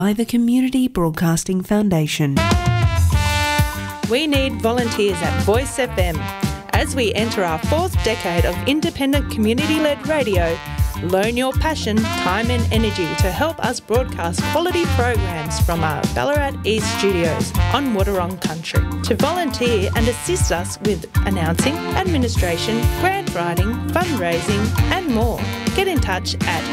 by the Community Broadcasting Foundation. We need volunteers at Voice FM. As we enter our fourth decade of independent community-led radio, loan your passion, time and energy to help us broadcast quality programs from our Ballarat East studios on Wadawurrung Country. To volunteer and assist us with announcing, administration, grant writing, fundraising and more, get in touch at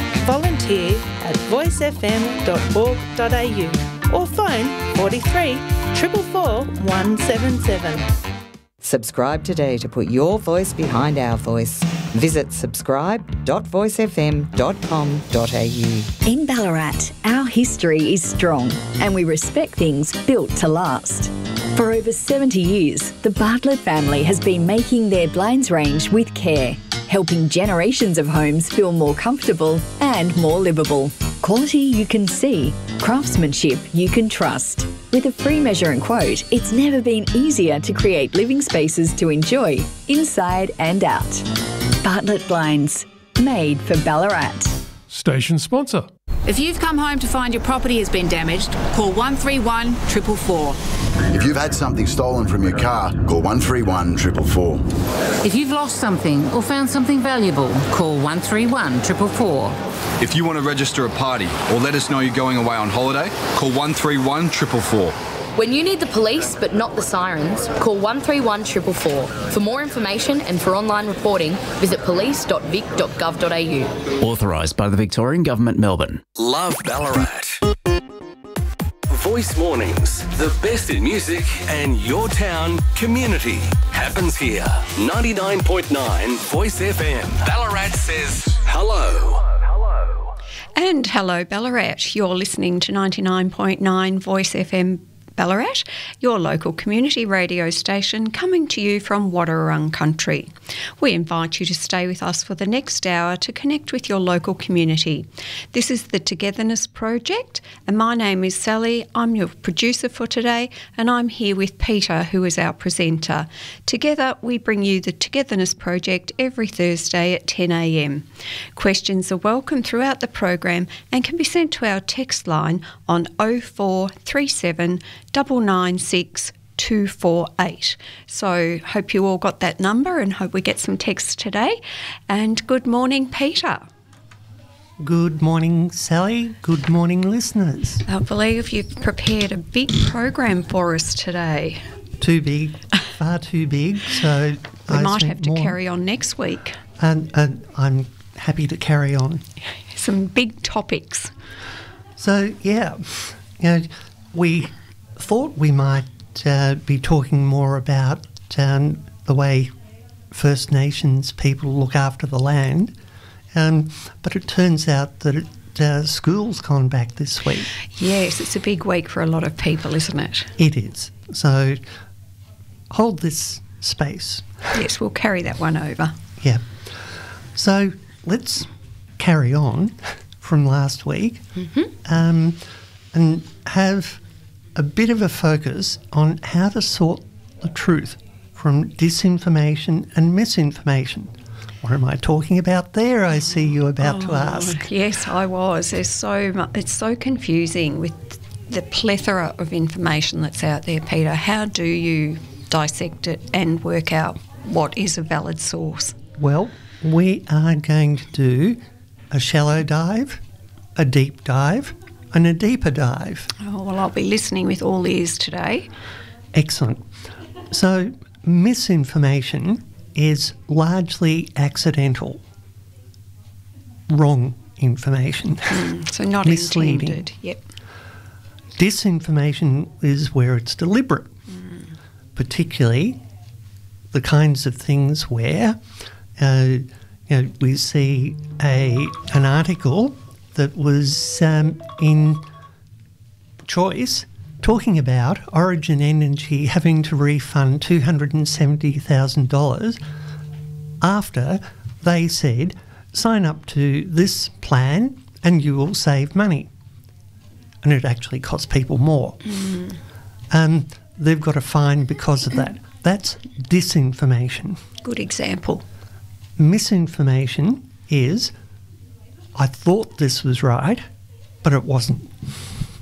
volunteer@voicefm.org.au or phone 43 444 177. Subscribe today to put your voice behind our voice. Visit subscribe.voicefm.com.au. In Ballarat, our history is strong and we respect things built to last. For over 70 years, the Bartlett family has been making their blinds range with care, helping generations of homes feel more comfortable and more livable. Quality you can see, craftsmanship you can trust. With a free measure and quote, it's never been easier to create living spaces to enjoy, inside and out. Bartlett Blinds, made for Ballarat. Station sponsor. If you've come home to find your property has been damaged, call 131 444. If you've had something stolen from your car, call 131 444. If you've lost something or found something valuable, call 131 444. If you want to register a party or let us know you're going away on holiday, call 131 444. When you need the police but not the sirens, call 131 444. For more information and for online reporting, visit police.vic.gov.au. Authorised by the Victorian Government, Melbourne. Love Ballarat. Voice Mornings, the best in music and your town community happens here. 99.9 Voice FM. Ballarat says hello. And hello Ballarat, you're listening to 99.9 Voice FM Ballarat, your local community radio station coming to you from Wadawurrung Country. We invite you to stay with us for the next hour to connect with your local community. This is the Togetherness Project and my name is Sally. I'm your producer for today and I'm here with Peter, who is our presenter. Together we bring you the Togetherness Project every Thursday at 10 a.m. Questions are welcome throughout the program and can be sent to our text line on 0437 996 248. So hope you all got that number and hope we get some texts today. And good morning, Peter. Good morning, Sally. Good morning, listeners. I believe you've prepared a big program for us today. Too big, far too big. So we might have to carry on next week. And I'm happy to carry on. Some big topics. So, we thought we might be talking more about the way First Nations people look after the land, but it turns out that school's gone back this week. Yes, it's a big week for a lot of people, isn't it? It is. So hold this space. Yes, we'll carry that one over. Yeah. So let's carry on from last week and have a bit of a focus on how to sort the truth from disinformation and misinformation. What am I talking about there? I see you about to ask. Yes, I was. There's so much, it's so confusing with the plethora of information that's out there, Peter. How do you dissect it and work out what is a valid source? Well, we are going to do a shallow dive, a deep dive, and a deeper dive. Oh, well, I'll be listening with all ears today. Excellent. So, misinformation is largely accidental, wrong information. So not misleading. Intended. Yep. Disinformation is where it's deliberate, particularly the kinds of things where we see an article that was in Choice talking about Origin Energy having to refund $270,000 after they said, sign up to this plan and you will save money. And it actually costs people more. They've got a fine because of that. That's disinformation. Good example. Misinformation is, I thought this was right, but it wasn't.